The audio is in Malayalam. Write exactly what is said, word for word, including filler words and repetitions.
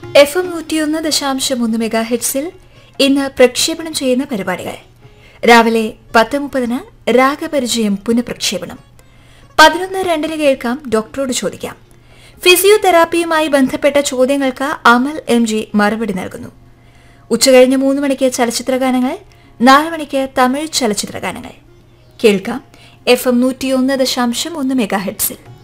എഫ് എം നൂറ്റിയൊന്ന് ദശാംശം ഒന്ന് മെഗാ ഹെഡ്സിൽ ഇന്ന് പ്രക്ഷേപണം ചെയ്യുന്ന പരിപാടികൾ: രാവിലെ പത്ത് മുപ്പതിന് രാഗപരിചയം പുനഃപ്രക്ഷേപണം, പതിനൊന്ന് രണ്ടിന് കേൾക്കാം ഡോക്ടറോട് ചോദിക്കാം. ഫിസിയോതെറാപ്പിയുമായി ബന്ധപ്പെട്ട ചോദ്യങ്ങൾക്ക് അമൽ എം ജി മറുപടി നൽകുന്നു. ഉച്ചകഴിഞ്ഞ് മൂന്ന് മണിക്ക് ചലച്ചിത്രഗാനങ്ങൾ, നാല് മണിക്ക് തമിഴ് ചലച്ചിത്രഗാനങ്ങൾ കേൾക്കാം എഫ് എം നൂറ്റിയൊന്ന് ദശാംശം ഒന്ന് മെഗാ ഹെഡ്സിൽ.